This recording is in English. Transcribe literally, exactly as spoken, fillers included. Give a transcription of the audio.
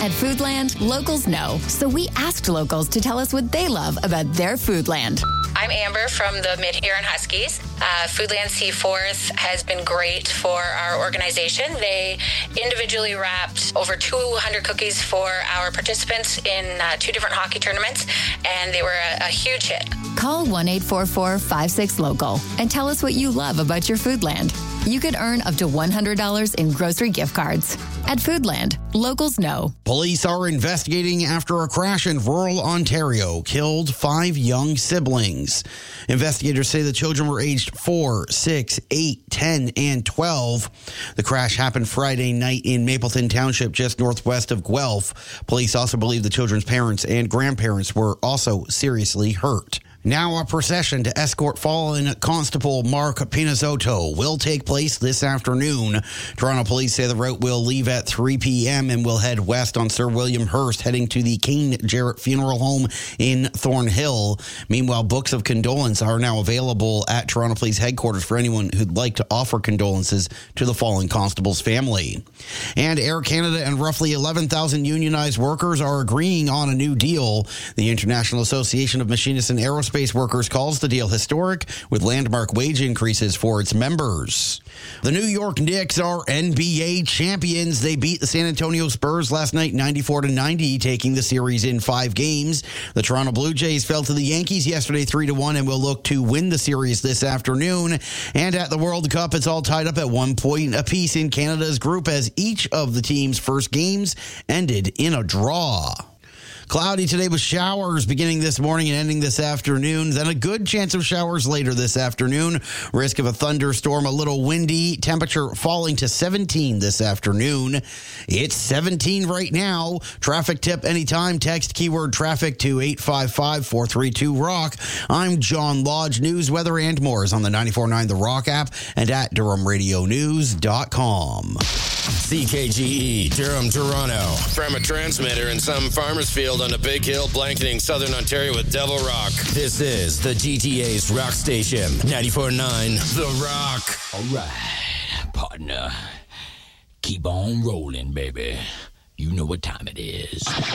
At Foodland, locals know, so we asked locals to tell us what they love about their Foodland. I'm Amber from the Mid-Huron Huskies. Uh, Foodland Seaforth has been great for our organization. They individually wrapped over two hundred cookies for our participants in uh, two different hockey tournaments, and they were a, a huge hit. Call one eight four four, five six, local and tell us what you love about your Foodland. You could earn up to one hundred dollars in grocery gift cards. At Foodland, locals know. Police are investigating after a crash in rural Ontario killed five young siblings. Investigators say the children were aged four, six, eight, ten, and twelve. The crash happened Friday night in Mapleton Township, just northwest of Guelph. Police also believe the children's parents and grandparents were also seriously hurt. Now a procession to escort fallen Constable Mark Pinazzotto will take place this afternoon. Toronto police say the route will leave at three p.m. and will head west on Sir William Hurst, heading to the Kane Jarrett Funeral Home in Thornhill. Meanwhile, books of condolence are now available at Toronto Police headquarters for anyone who'd like to offer condolences to the fallen constable's family. And Air Canada and roughly eleven thousand unionized workers are agreeing on a new deal. The International Association of Machinists and Aerospace Space Workers calls the deal historic, with landmark wage increases for its members. The New York Knicks are N B A champions. They beat the San Antonio Spurs last night ninety-four to ninety, taking the series in five games. The Toronto Blue Jays fell to the Yankees yesterday three to one and will look to win the series this afternoon. And at the World Cup, it's all tied up at one point apiece in Canada's group as each of the team's first games ended in a draw. Cloudy today with showers beginning this morning and ending this afternoon. Then a good chance of showers later this afternoon. Risk of a thunderstorm, a little windy. Temperature falling to seventeen this afternoon. It's seventeen right now. Traffic tip anytime. Text keyword traffic to eight five five, four three two, rock. I'm John Lodge. News, weather, and more is on the ninety-four point nine The Rock app and at Durham Radio News dot com. C K G E, Durham, Toronto. From a transmitter in some farmer's field on a big hill blanketing southern Ontario with Devil Rock. This is the G T A's rock station, ninety-four point nine The Rock. All right, partner. Keep on rolling, baby. You know what time it is.